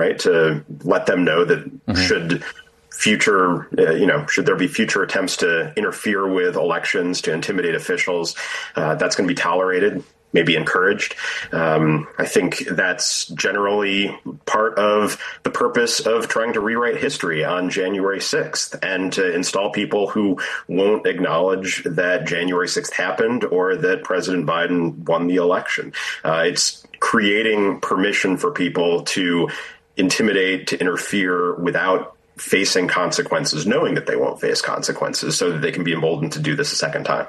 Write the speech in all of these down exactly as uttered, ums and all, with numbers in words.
right, to let them know that mm-hmm. should future, uh, you know, should there be future attempts to interfere with elections, to intimidate officials, uh, that's going to be tolerated, maybe encouraged. Um, I think that's generally part of the purpose of trying to rewrite history on January sixth and to install people who won't acknowledge that January sixth happened or that President Biden won the election. Uh, it's creating permission for people to intimidate, to interfere without facing consequences, knowing that they won't face consequences, so that they can be emboldened to do this a second time.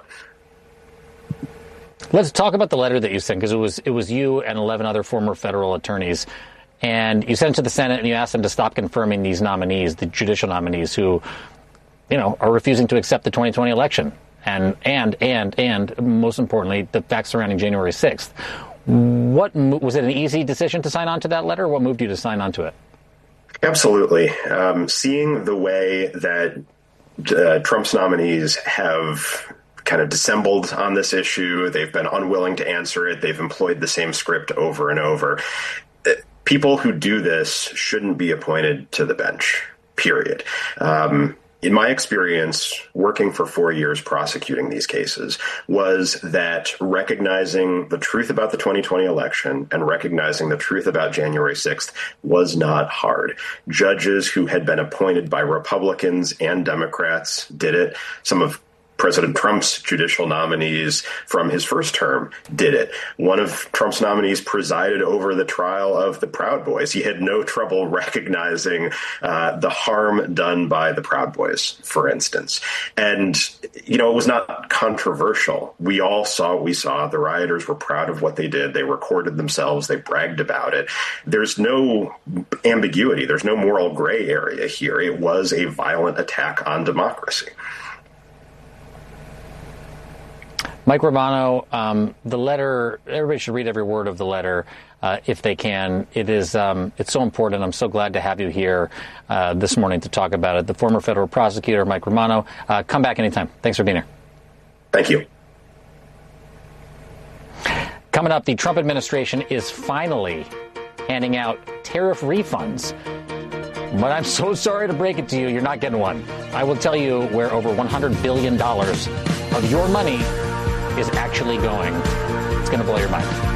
Let's talk about the letter that you sent, because it was it was you and eleven other former federal attorneys, and you sent it to the Senate and you asked them to stop confirming these nominees, the judicial nominees who, you know, are refusing to accept the twenty twenty election, and and and and most importantly, the facts surrounding January sixth. What was it? An easy decision to sign on to that letter? What moved you to sign on to it? Absolutely. Um, seeing the way that uh, Trump's nominees have kind of dissembled on this issue, they've been unwilling to answer it, they've employed the same script over and over. People who do this shouldn't be appointed to the bench, period. Um, in my experience, working for four years prosecuting these cases, was that recognizing the truth about the twenty twenty election and recognizing the truth about January sixth was not hard. Judges who had been appointed by Republicans and Democrats did it. Some of President Trump's judicial nominees from his first term did it. One of Trump's nominees presided over the trial of the Proud Boys. He had no trouble recognizing uh, the harm done by the Proud Boys, for instance. And, you know, it was not controversial. We all saw what we saw. The rioters were proud of what they did. They recorded themselves. They bragged about it. There's no ambiguity. There's no moral gray area here. It was a violent attack on democracy. Mike Romano, um, the letter, everybody should read every word of the letter uh, if they can. It is, um, it's so important. I'm so glad to have you here uh, this morning to talk about it. The former federal prosecutor, Mike Romano, uh, come back anytime. Thanks for being here. Thank you. Coming up, the Trump administration is finally handing out tariff refunds. But I'm so sorry to break it to you, you're not getting one. I will tell you where over one hundred billion dollars of your money is actually going. It's going to blow your mind.